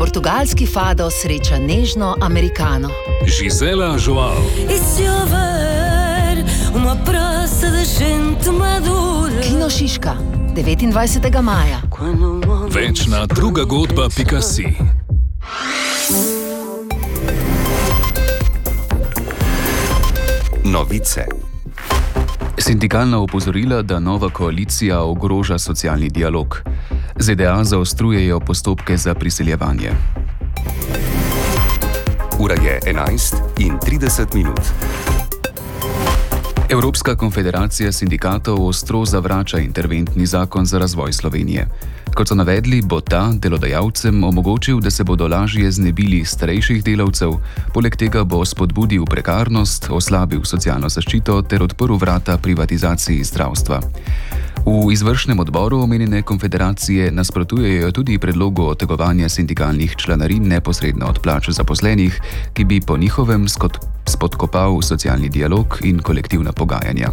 portugalski fado sreča nežno Amerikano. Gisela Joao. Kino Šiška, 29. maja. Večna druga godba.si. Novice. Sindikalna opozorila, da nova koalicija ogroža socialni dialog. ZDA zaostrujejo postopke za priseljevanje. Ura je 11:30. Evropska konfederacija sindikatov ostro zavrača interventni zakon za razvoj Slovenije. Kot so navedli, bo ta delodajalcem omogočil, da se bodo lažje znebili starejših delavcev, poleg tega bo spodbudil prekarnost, oslabil socialno zaščito ter odprl vrata privatizaciji zdravstva. V izvršnem odboru omenjene konfederacije nasprotujejo tudi predlogu odtegovanja sindikalnih članarin neposredno od plač zaposlenih, ki bi po njihovem spodkopal socialni dialog in kolektivna pogajanja.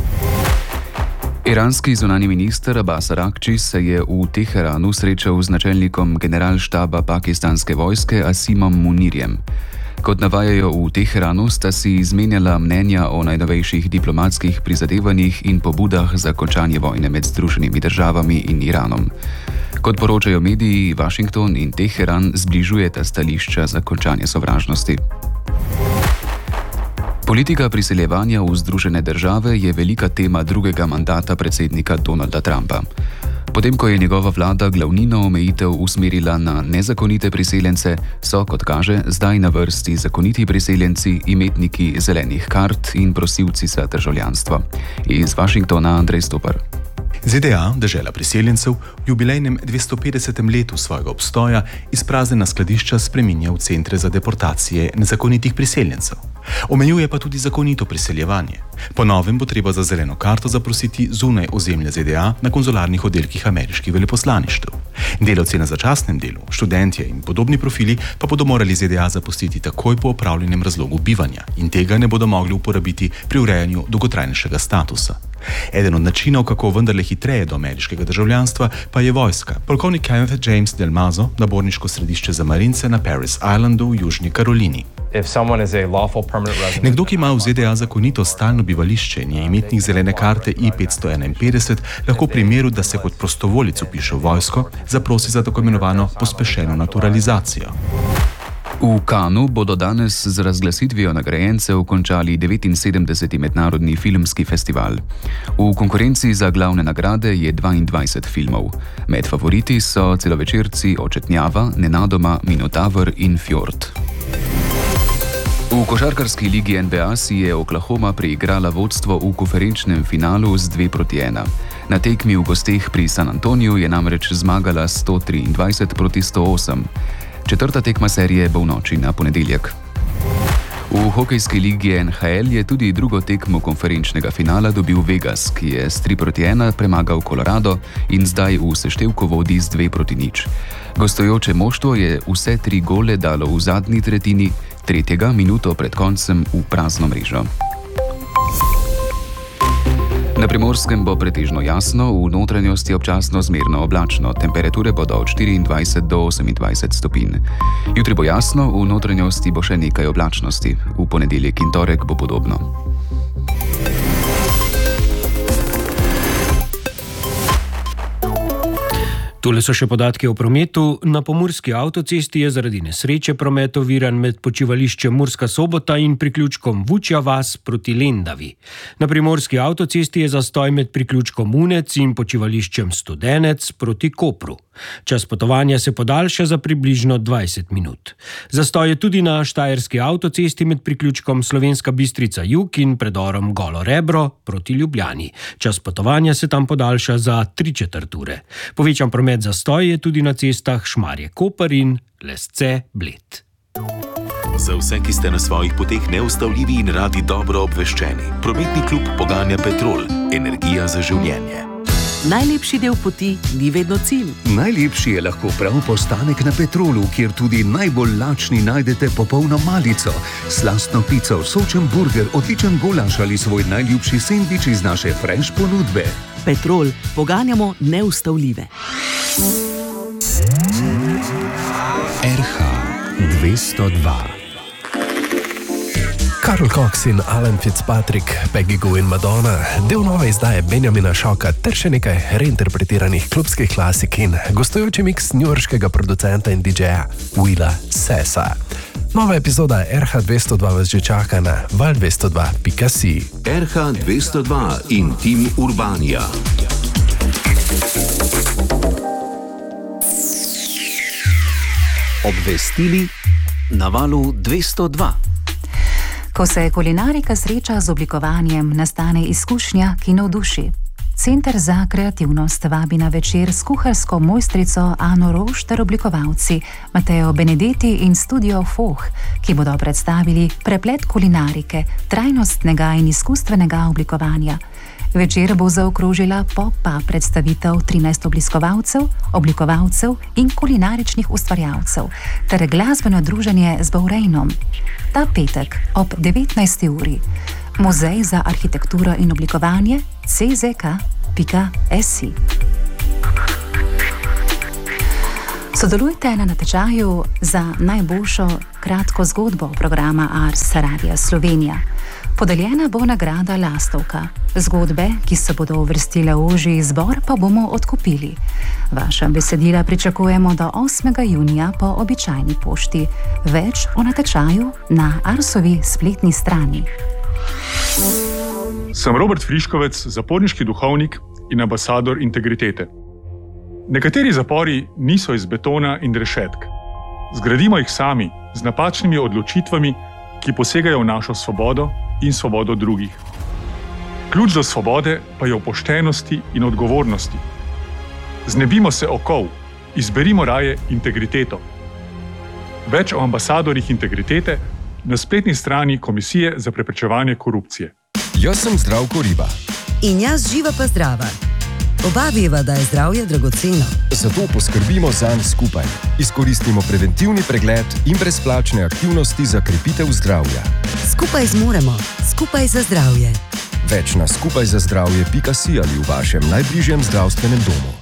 Iranski zunanji minister Abbas Araghči se je v Teheranu srečal z načelnikom generalštaba pakistanske vojske Asimom Munirjem. Kot navajajo v Teheranu, sta si izmenjala mnenja o najnovejših diplomatskih prizadevanjih in pobudah za končanje vojne med Združenimi državami in Iranom. Kot poročajo mediji, Washington in Teheran zbližujeta stališča za končanje sovražnosti. Politika priseljevanja v Združene države je velika tema drugega mandata predsednika Donalda Trumpa. Potem, ko je njegova vlada glavnino omejitev usmerila na nezakonite priseljence, so, kot kaže, zdaj na vrsti zakoniti priseljenci, imetniki zelenih kart in prosilci za državljanstvo. Iz Washingtona Andrej Stopar. ZDA, dežela priseljencev, v jubilejnem 250. letu svojega obstoja izpraznjena skladišča spreminja v centre za deportacije nezakonitih priseljencev. Omejuje pa tudi zakonito priseljevanje. Po novem bo treba za zeleno karto zaprositi zunaj ozemlja ZDA na konzularnih oddelkih ameriških veleposlaništev. Delavci na začasnem delu, študentje in podobni profili pa bodo morali ZDA zapustiti takoj po opravljenem razlogu bivanja in tega ne bodo mogli uporabiti pri urejanju dolgotrajnejšega statusa. Eden od načinov, kako vendarle hitreje do ameriškega državljanstva, pa je vojska. Polkovnik Kenneth James Del Mazo, naborniško središče za marince na Paris Islandu v Južni Karolini. Nekdo, ki ima v ZDA zakonito stalno bivališče in je imetnik zelene karte I-551, lahko v primeru, da se kot prostovoljec vpiše v vojsko, zaprosi za tako imenovano pospešeno naturalizacijo. V Cannesu bodo danes z razglasitvijo nagrajencev končali 79. mednarodni filmski festival. V konkurenci za glavne nagrade je 22 filmov. Med favoriti so celovečerci Očetnjava, Nenadoma, Minotaver in Fjord. V košarkarski ligi NBA si je Oklahoma priigrala vodstvo v konferenčnem finalu z 2-1. Na tekmi v gosteh pri San Antoniju je namreč zmagala 123-108. Četrta tekma serije bo v noči na ponedeljek. V hokejski ligi NHL je tudi drugo tekmo konferenčnega finala dobil Vegas, ki je s 3-1 premagal Colorado in zdaj v seštevku vodi z 2-0. Gostujoče moštvo je vse 3 gole dalo v zadnji tretjini, tretjega minuto pred koncem v prazno mrežo. Na Primorskem bo pretežno jasno, v notranjosti občasno zmerno oblačno, temperature bodo od 24 do 28 stopinj. Jutri bo jasno, v notranjosti bo še nekaj oblačnosti, v ponedeljek in torek bo podobno. Tole so še podatki o prometu. Na pomurski avtocesti je zaradi nesreče promet oviran med počivališčem Murska Sobota in priključkom Vučja vas proti Lendavi. Na primorski avtocesti je zastoj med priključkom Unec in počivališčem Studenec proti Kopru. Čas potovanja se podaljša za približno 20 minut. Zastoj je tudi na štajerski avtocesti med priključkom Slovenska Bistrica Jug in predorom Golo Rebro proti Ljubljani. Čas potovanja se tam podaljša za 3/4 ure. Povečan promet zastoj je tudi na cestah Šmarje-Koper in Lesce-Bled. Za vse, ki ste na svojih poteh neustavljivi in radi dobro obveščeni, prometni klub poganja Petrol, energija za življenje. Najlepši del poti ni vedno cilj. Najlepši je lahko prav postanek na Petrolu, kjer tudi najbolj lačni najdete popolno malico, slastno pico, sočen burger, odličen golaš ali svoj najljubši sendvič iz naše fresh ponudbe. Petrol, poganjamo neustavljive. 202. Karl Cox in Alan Fitzpatrick, Peggy Gou in Madonna, del nove izdaje Benjamina Šoka ter še nekaj reinterpretiranih klubskih klasik in gostujoči miks newyorškega producenta in DJ-ja Willa Sessa. Nova epizoda RH 202 vas že čaka na val202.si. RH 202 in Tim Urbanija. Obvestili na valu 202. Ko se kulinarika sreča z oblikovanjem, nastane izkušnja, ki navduši. Center za kreativnost vabi na večer s kuharsko mojstrico Ano Roš ter oblikovalci Mateo Benedetti in Studio Foh, ki bodo predstavili preplet kulinarike, trajnostnega in izkustvenega oblikovanja. Večer bo zaokrožila pop-up predstavitev 13 oblikovalcev in kulinaričnih ustvarjalcev ter glasbeno druženje z Bovrejnom. Ta petek ob 19. uri. Muzej za arhitekturo in oblikovanje czk.si. Sodelujte na natečaju za najboljšo kratko zgodbo programa Ars Radia Slovenija. Podeljena bo nagrada Lastovka. Zgodbe, ki se bodo uvrstile v ožji izbor, pa bomo odkupili. Vaša besedila pričakujemo do 8. junija po običajni pošti. Več o natečaju na Arsovi spletni strani. Sem Robert Friškovec, zaporniški duhovnik in ambasador integritete. Nekateri zapori niso iz betona in rešetk. Zgradimo jih sami, z napačnimi odločitvami, ki posegajo v našo svobodo in svobodo drugih. Ključ do svobode pa je v poštenosti in odgovornosti. Znebimo se okov, izberimo raje integriteto. Več o ambasadorjih integritete na spletni strani Komisije za preprečevanje korupcije. Jaz sem Zdravko Riba. In jaz Živa pa zdrava. Oba veva, da je zdravje dragoceno. Zato poskrbimo zanj skupaj. Izkoristimo preventivni pregled in brezplačne aktivnosti za krepitev zdravja. Skupaj zmoremo, skupaj za zdravje. Več na skupajzazdravje.si ali v vašem najbližjem zdravstvenem domu.